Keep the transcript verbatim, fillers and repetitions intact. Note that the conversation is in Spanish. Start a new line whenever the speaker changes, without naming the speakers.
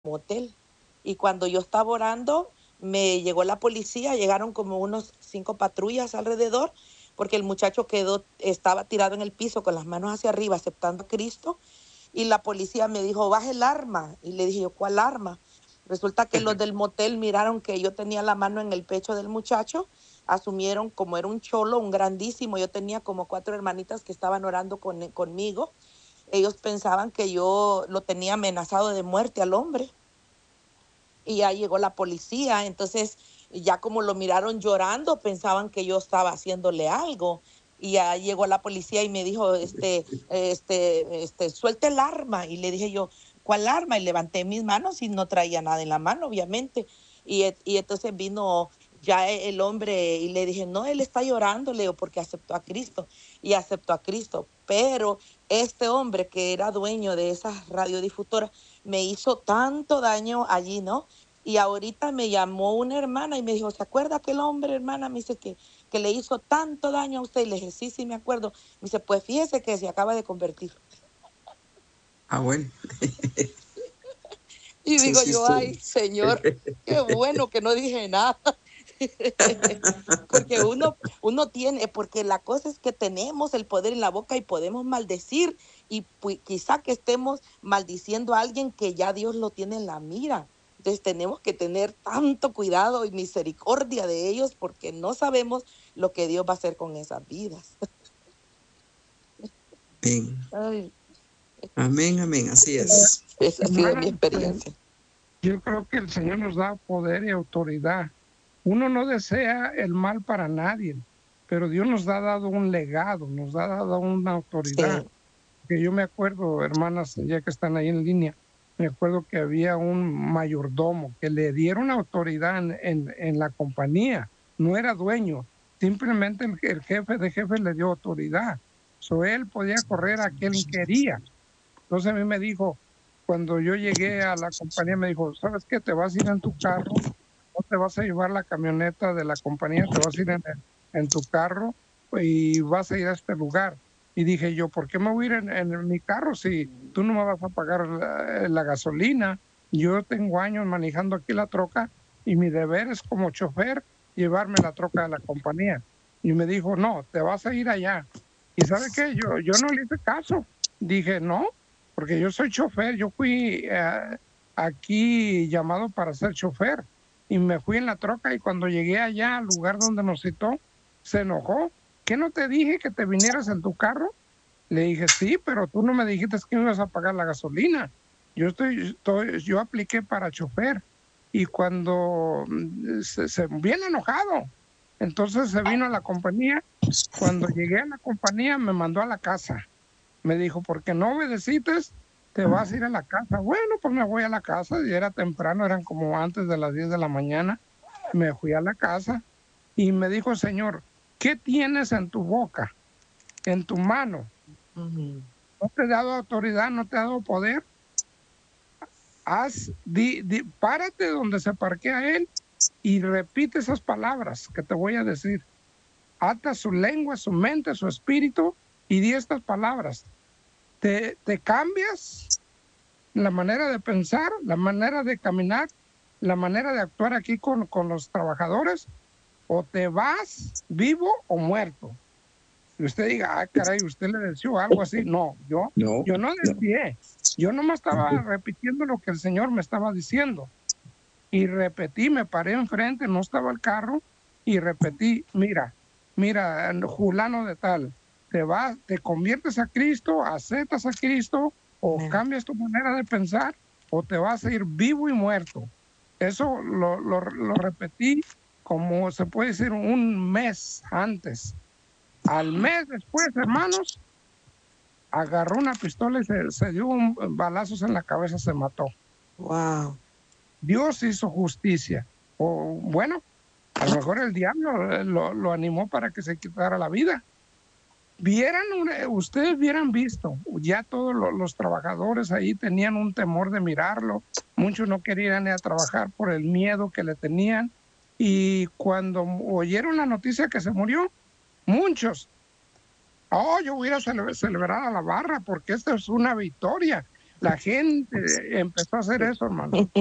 motel. Y cuando yo estaba orando, me llegó la policía, llegaron como unos cinco patrullas alrededor, porque el muchacho quedó, estaba tirado en el piso con las manos hacia arriba, aceptando a Cristo, y la policía me dijo, baje el arma. Y le dije yo, ¿cuál arma? Resulta que los del motel miraron que yo tenía la mano en el pecho del muchacho, asumieron como era un cholo, un grandísimo, yo tenía como cuatro hermanitas que estaban orando con, conmigo, ellos pensaban que yo lo tenía amenazado de muerte al hombre. Y ya llegó la policía, entonces ya como lo miraron llorando, pensaban que yo estaba haciéndole algo. Y ya llegó la policía y me dijo, este, este, este, suelte el arma. Y le dije yo, ¿cuál arma? Y levanté mis manos y no traía nada en la mano, obviamente. Y, y entonces vino ya el hombre y le dije, no, él está llorando, le digo, porque aceptó a Cristo. Y aceptó a Cristo. Pero este hombre que era dueño de esas radiodifusoras me hizo tanto daño allí, ¿no? Y ahorita me llamó una hermana y me dijo, ¿se acuerda aquel hombre, hermana? Me dice que, que le hizo tanto daño a usted. Y le dije, sí, sí, me acuerdo. Me dice, pues fíjese que se acaba de convertir.
Ah, bueno.
Y digo yo, ay, Señor, qué bueno que no dije nada. Porque uno, uno tiene, porque la cosa es que tenemos el poder en la boca y podemos maldecir. Y pues, quizá que estemos maldiciendo a alguien que ya Dios lo tiene en la mira. Entonces tenemos que tener tanto cuidado y misericordia de ellos porque no sabemos lo que Dios va a hacer con esas vidas.
Amén.
Ay,
Amén, amén, así es.
esa ha sido mi
Hermana,
experiencia.
yo creo que el Señor nos da poder y autoridad. Uno no desea el mal para nadie, pero Dios nos ha dado un legado, nos ha dado una autoridad.
Sí.
Que yo me acuerdo, hermanas, ya que están ahí en línea, me acuerdo que había un mayordomo que le dieron autoridad en, en, en la compañía, no era dueño, simplemente el, el jefe de jefe le dio autoridad. So, él podía correr a quien quería. Entonces a mí me dijo, cuando yo llegué a la compañía, me dijo, ¿sabes qué? Te vas a ir en tu carro, no te vas a llevar la camioneta de la compañía, te vas a ir en, en tu carro y vas a ir a este lugar. Y dije yo, ¿por qué me voy a ir en, en mi carro si tú no me vas a pagar la, la gasolina? Yo tengo años manejando aquí la troca y mi deber es como chofer llevarme la troca de la compañía. Y me dijo, no, te vas a ir allá. ¿Y sabe qué? Yo, yo no le hice caso. Dije, no, porque yo soy chofer, yo fui eh, aquí llamado para ser chofer y me fui en la troca y cuando llegué allá al lugar donde nos citó, se enojó. ¿Qué no te dije que te vinieras en tu carro? Le dije, sí, pero tú no me dijiste que me ibas a pagar la gasolina. Yo estoy, estoy yo apliqué para chofer y cuando se, se viene enojado, entonces se vino a la compañía. Cuando llegué a la compañía me mandó a la casa. Me dijo, porque no obedeciste, te vas a ir a la casa. Bueno, pues me voy a la casa y era temprano, eran como antes de las diez de la mañana. Me fui a la casa y me dijo, Señor, ¿qué tienes en tu boca, en tu mano?
Uh-huh.
¿No te he dado autoridad, no te he dado poder? Haz, di, di, párate donde se parquea él y repite esas palabras que te voy a decir. Ata su lengua, su mente, su espíritu y di estas palabras. Te, te cambias la manera de pensar, la manera de caminar, la manera de actuar aquí con, con los trabajadores, o te vas vivo o muerto. Y usted diga, ah, caray, usted le deseó algo así. No, yo
No,
yo no
no.
deseé. Yo nomás estaba repitiendo lo que el Señor me estaba diciendo. Y repetí, me paré enfrente, no estaba el carro, y repetí, mira, mira, Julano de tal, te vas, te conviertes a Cristo, aceptas a Cristo, o
Amén.
cambias tu manera de pensar, o te vas a ir vivo y muerto. Eso lo, lo, lo repetí como se puede decir un mes antes. Al mes después, hermanos, agarró una pistola y se, se dio un balazos en la cabeza, se mató.
Wow.
Dios hizo justicia. O bueno, a lo mejor el diablo lo, lo animó para que se quitara la vida. Vieran, ustedes hubieran visto, ya todos los, los trabajadores ahí tenían un temor de mirarlo, muchos no querían ir a trabajar por el miedo que le tenían, y cuando oyeron la noticia que se murió, muchos, oh, yo voy a celebrar a la barra porque esta es una victoria. La gente empezó a hacer eso, hermano.